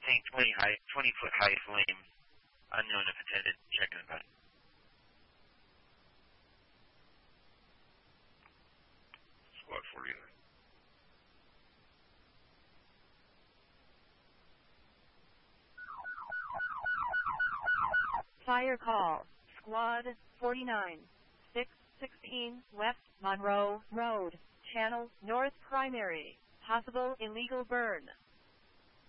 saying 20-foot high flame. Unknown if attended. Checking about it. Squad 49. Fire call. Squad 49. 616 West Monroe Road. Channel North Primary. Possible illegal burn.